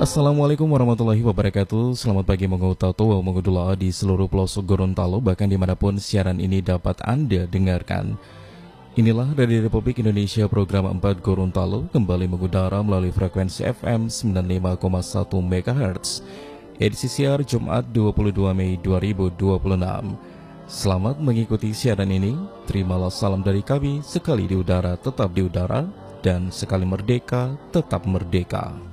Assalamualaikum warahmatullahi wabarakatuh. Selamat pagi Tato wa Mengudola di seluruh pelosok Gorontalo, bahkan dimanapun siaran ini dapat Anda dengarkan. Inilah dari Republik Indonesia program 4 Gorontalo kembali mengudara melalui frekuensi FM 95,1 MHz. Edisi siar Jumat 22 Mei 2026. Selamat mengikuti siaran ini. Terimalah salam dari kami, sekali di udara tetap di udara, dan sekali merdeka tetap merdeka.